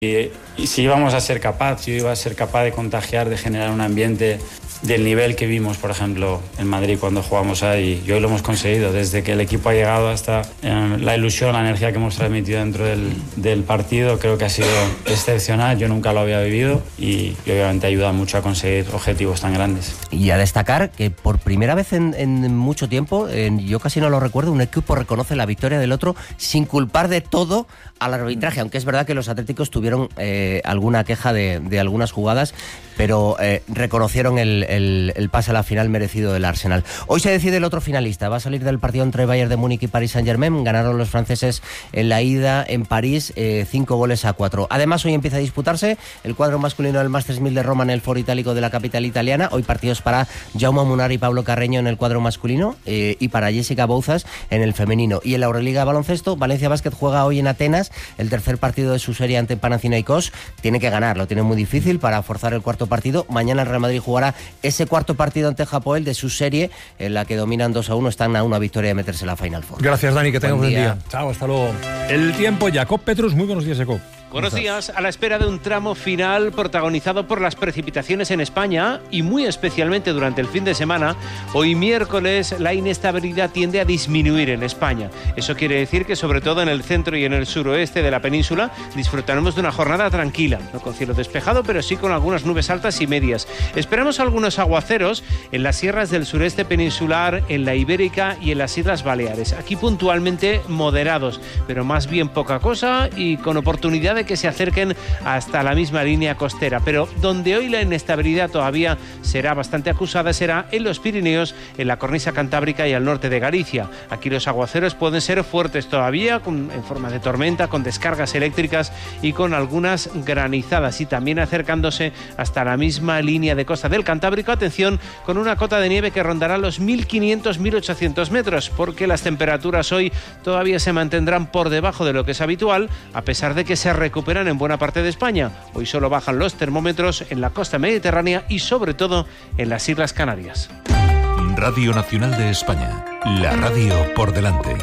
Y si íbamos a ser capaz, si yo iba a ser capaz de contagiar, de generar un ambiente del nivel que vimos, por ejemplo, en Madrid cuando jugamos ahí, y hoy lo hemos conseguido. Desde que el equipo ha llegado hasta la ilusión, la energía que hemos transmitido dentro del partido, creo que ha sido excepcional. Yo nunca lo había vivido y obviamente ayuda mucho a conseguir objetivos tan grandes. Y a destacar que por primera vez en mucho tiempo, yo casi no lo recuerdo, un equipo reconoce la victoria del otro sin culpar de todo al arbitraje, aunque es verdad que los atléticos tuvieron alguna queja de algunas jugadas, pero reconocieron el pase a la final merecido del Arsenal. Hoy se decide el otro finalista, va a salir del partido entre Bayern de Múnich y Paris Saint-Germain. Ganaron los franceses en la ida en París 5-4. Además, hoy empieza a disputarse el cuadro masculino del Masters 1000 de Roma en el Foro Itálico de la capital italiana. Hoy partidos para Jaume Munar y Pablo Carreño en el cuadro masculino y para Jessica Bouzas en el femenino. Y en la Euroliga de baloncesto, Valencia Basket juega hoy en Atenas el tercer partido de su serie ante Panathinaikos. Tiene que ganar, lo tiene muy difícil para forzar el cuarto partido. Mañana el Real Madrid jugará ese cuarto partido ante Hapoel de su serie, en la que dominan 2-1, están a una victoria de meterse en la Final Four. Gracias, Dani, que tengas buen día. Chao, hasta luego. El tiempo, Jacob Petrus, muy buenos días, Jacob. Buenos días, a la espera de un tramo final protagonizado por las precipitaciones en España y muy especialmente durante el fin de semana. Hoy miércoles la inestabilidad tiende a disminuir en España. Eso quiere decir que sobre todo en el centro y en el suroeste de la península disfrutaremos de una jornada tranquila, no con cielo despejado, pero sí con algunas nubes altas y medias. Esperamos algunos aguaceros en las sierras del sureste peninsular, en la Ibérica y en las Islas Baleares. Aquí puntualmente moderados, pero más bien poca cosa y con oportunidad de que se acerquen hasta la misma línea costera. Pero donde hoy la inestabilidad todavía será bastante acusada será en los Pirineos, en la cornisa cantábrica y al norte de Galicia. Aquí los aguaceros pueden ser fuertes todavía, en forma de tormenta, con descargas eléctricas y con algunas granizadas, y también acercándose hasta la misma línea de costa del Cantábrico. Atención, con una cota de nieve que rondará los 1.500-1.800 metros, porque las temperaturas hoy todavía se mantendrán por debajo de lo que es habitual, a pesar de que se recuperan en buena parte de España. Hoy solo bajan los termómetros en la costa mediterránea y sobre todo en las Islas Canarias. Radio Nacional de España, la radio por delante.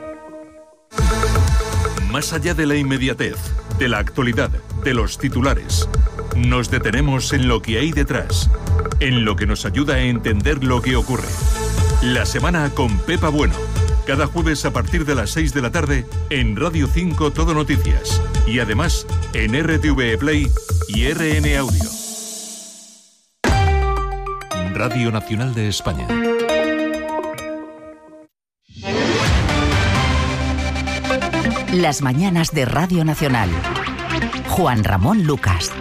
Más allá de la inmediatez, de la actualidad, de los titulares, nos detenemos en lo que hay detrás, en lo que nos ayuda a entender lo que ocurre. La semana con Pepa Bueno. Cada jueves a partir de las 6 de la tarde en Radio 5 Todo Noticias. Y además en RTV Play y RN Audio. Radio Nacional de España. Las mañanas de Radio Nacional. Juan Ramón Lucas.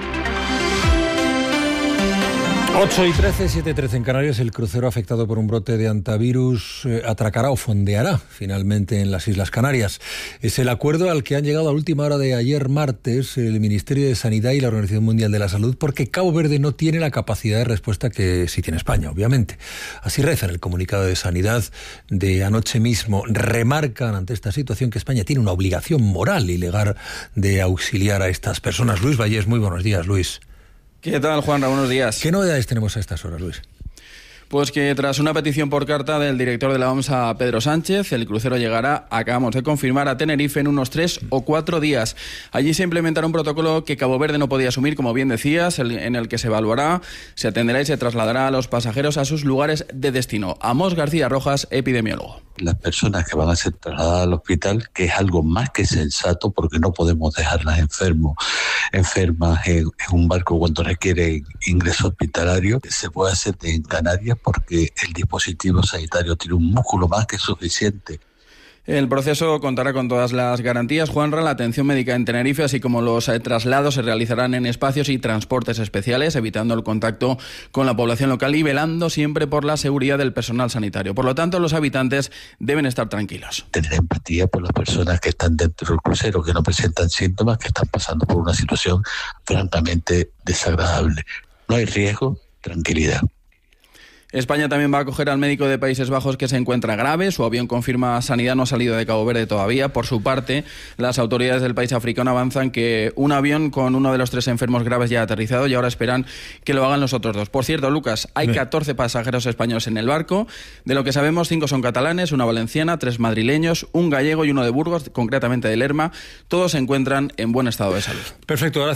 8:13, 7:13 en Canarias. El crucero afectado por un brote de hantavirus atracará o fondeará finalmente en las Islas Canarias. Es el acuerdo al que han llegado a última hora de ayer martes el Ministerio de Sanidad y la Organización Mundial de la Salud, porque Cabo Verde no tiene la capacidad de respuesta que sí tiene España, obviamente. Así reza en el comunicado de Sanidad de anoche mismo. Remarcan ante esta situación que España tiene una obligación moral y legal de auxiliar a estas personas. Luis Vallés, muy buenos días, Luis. ¿Qué tal, Juanra? Buenos días. ¿Qué novedades tenemos a estas horas, Luis? Pues que tras una petición por carta del director de la OMS a Pedro Sánchez, el crucero llegará, acabamos de confirmar, a Tenerife en unos 3 o 4 días. Allí se implementará un protocolo que Cabo Verde no podía asumir, como bien decías, en el que se evaluará, se atenderá y se trasladará a los pasajeros a sus lugares de destino. Amos García Rojas, epidemiólogo. Las personas que van a ser trasladadas al hospital, que es algo más que sensato, porque no podemos dejarlas enfermas en un barco cuando requiere ingreso hospitalario, se puede hacer en Canarias porque el dispositivo sanitario tiene un músculo más que suficiente. El proceso contará con todas las garantías, Juanra. La atención médica en Tenerife, así como los traslados, se realizarán en espacios y transportes especiales, evitando el contacto con la población local y velando siempre por la seguridad del personal sanitario. Por lo tanto, los habitantes deben estar tranquilos. Tener empatía por las personas que están dentro del crucero, que no presentan síntomas, que están pasando por una situación francamente desagradable. No hay riesgo, tranquilidad. España también va a acoger al médico de Países Bajos que se encuentra grave. Su avión, confirma Sanidad, no ha salido de Cabo Verde todavía. Por su parte, las autoridades del país africano avanzan que un avión con uno de los 3 enfermos graves ya ha aterrizado y ahora esperan que lo hagan los otros 2. Por cierto, Lucas, hay 14 pasajeros españoles en el barco. De lo que sabemos, 5 son catalanes, 1 valenciana, 3 madrileños, 1 gallego y 1 de Burgos, concretamente de Lerma. Todos se encuentran en buen estado de salud. Perfecto, gracias.